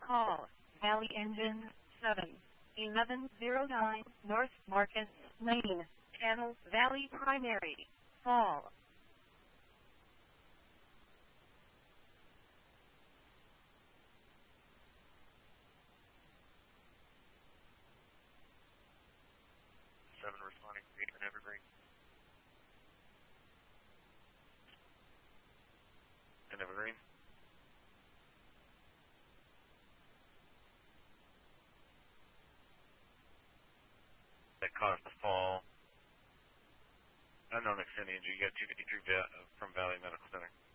call. Valley Engine 7-1109 North Marcus Lane, Channel Valley Primary, Fall. Responding to Gateman Evergreen. And Evergreen. That caused the fall. Unknown extending injury. You got 253 from Valley Medical Center.